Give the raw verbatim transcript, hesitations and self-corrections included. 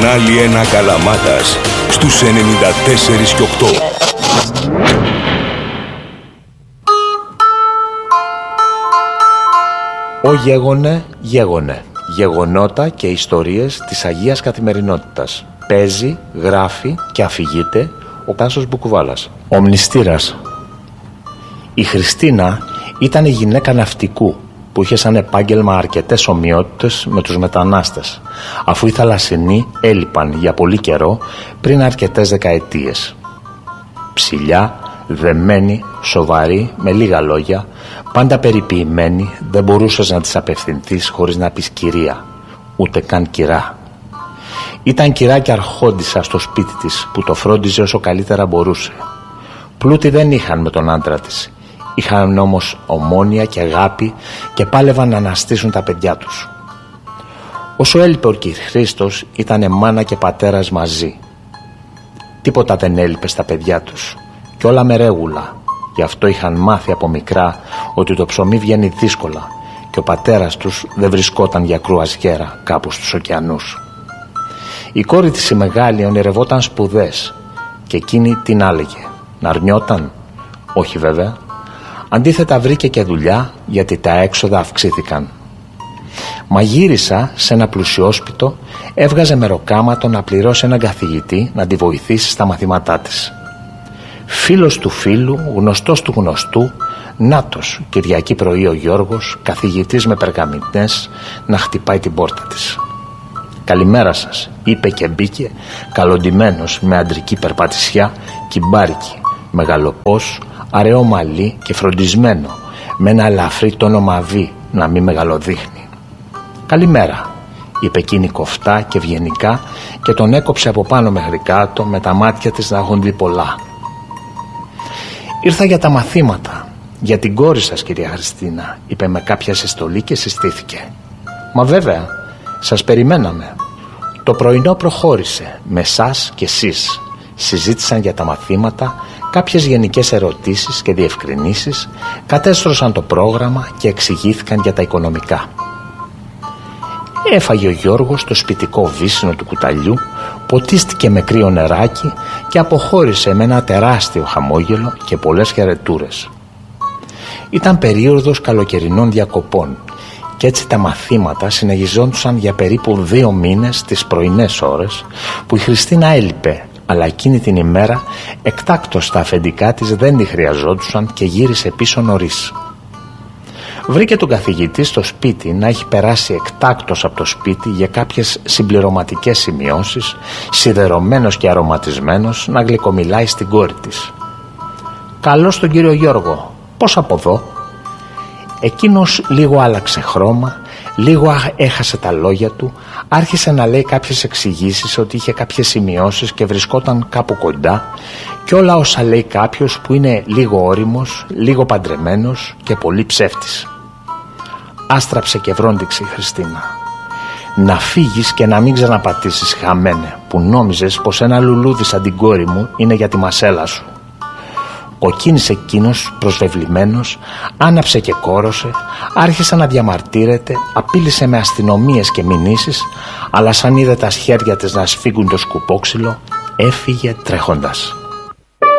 Κανάλι ένα Καλαμάτας στους ενενήντα τέσσερα και οκτώ. Ο Γέγονε, Γέγονε. Γεγονότα και ιστορίες της Αγίας Καθημερινότητας. Παίζει, γράφει και αφηγείται ο Τάσος Μπουκουβάλας. Ο Μνηστήρας. Η Χριστίνα ήταν η γυναίκα ναυτικού που είχε σαν επάγγελμα αρκετές ομοιότητες με τους μετανάστες, αφού οι θαλασσινοί έλειπαν για πολύ καιρό πριν αρκετές δεκαετίες. Ψηλιά, δεμένη, σοβαρή, με λίγα λόγια, πάντα περιποιημένη, δεν μπορούσες να της απευθυνθείς χωρίς να πεις κυρία, ούτε καν κυρά. Ήταν κυρά και αρχόντισσα στο σπίτι της που το φρόντιζε όσο καλύτερα μπορούσε. Πλούτη δεν είχαν με τον άντρα της. Είχαν όμως ομόνοια και αγάπη και πάλευαν να αναστήσουν τα παιδιά τους. Όσο έλειπε ο Κυρχρήστος, ήτανε μάνα και πατέρας μαζί. Τίποτα δεν έλειπε στα παιδιά τους και όλα με ρέγουλα. Γι' αυτό είχαν μάθει από μικρά ότι το ψωμί βγαίνει δύσκολα και ο πατέρας τους δεν βρισκόταν για κρουαζιέρα κάπου στους ωκεανούς. Η κόρη της η μεγάλη ονειρευόταν σπουδές και εκείνη την άλεγε. Να αρνιόταν? Όχι βέβαια. Αντίθετα βρήκε και δουλειά γιατί τα έξοδα αυξήθηκαν. Μαγείρισα σε ένα πλουσιόσπιτο, έβγαζε μεροκάματο να πληρώσει έναν καθηγητή να τη βοηθήσει στα μαθήματά της. Φίλος του φίλου, γνωστός του γνωστού, νάτος Κυριακή πρωί ο Γιώργος, καθηγητής με περγαμηνές, να χτυπάει την πόρτα της. «Καλημέρα σας», είπε και μπήκε, καλοντημένος με αντρική περπατησιά, κυμπάρικη, μεγαλοπός, αραιό μαλλί και φροντισμένο, με ένα ελαφρύ τόνο μαβί να μην μεγαλοδείχνει. «Καλημέρα», είπε εκείνη κοφτά και ευγενικά και τον έκοψε από πάνω μέχρι κάτω με τα μάτια της να έχουν δει πολλά. «Ήρθα για τα μαθήματα, για την κόρη σας κυρία Χριστίνα», είπε με κάποια συστολή και συστήθηκε. «Μα βέβαια, σας περιμέναμε». Το πρωινό προχώρησε με σας και εσείς. Συζήτησαν για τα μαθήματα, κάποιες γενικές ερωτήσεις και διευκρινήσεις, κατέστρωσαν το πρόγραμμα και εξηγήθηκαν για τα οικονομικά. Έφαγε ο Γιώργος το σπιτικό βύσσινο του κουταλιού, ποτίστηκε με κρύο νεράκι και αποχώρησε με ένα τεράστιο χαμόγελο και πολλές χαιρετούρες. Ήταν περίοδος καλοκαιρινών διακοπών και έτσι τα μαθήματα συνεχιζόντουσαν για περίπου δύο μήνες τις πρωινές ώρες που η Χριστίνα έλειπε, αλλά εκείνη την ημέρα εκτάκτως τα αφεντικά της δεν τη χρειαζόντουσαν και γύρισε πίσω νωρίς. Βρήκε τον καθηγητή στο σπίτι να έχει περάσει εκτάκτως από το σπίτι για κάποιες συμπληρωματικές σημειώσεις, σιδερωμένος και αρωματισμένος να γλυκομιλάει στην κόρη της. «Καλώς τον κύριο Γιώργο, πώς από εδώ?» Εκείνος λίγο άλλαξε χρώμα, λίγο έχασε τα λόγια του, άρχισε να λέει κάποιες εξηγήσεις ότι είχε κάποιες σημειώσεις και βρισκόταν κάπου κοντά και όλα όσα λέει κάποιος που είναι λίγο όριμος, λίγο παντρεμένος και πολύ ψεύτης. Άστραψε και βρόντιξε η Χριστίνα. «Να φύγεις και να μην ξαναπατήσεις, χαμένε, που νόμιζες πως ένα λουλούδι σαν την κόρη μου είναι για τη μασέλα σου». Κοκκίνησε εκείνος προσβεβλημένος, άναψε και κόρωσε, άρχισε να διαμαρτύρεται, απείλησε με αστυνομίες και μηνύσεις, αλλά σαν είδε τα σχέρια της να σφίγγουν το σκουπόξυλο, έφυγε τρέχοντας.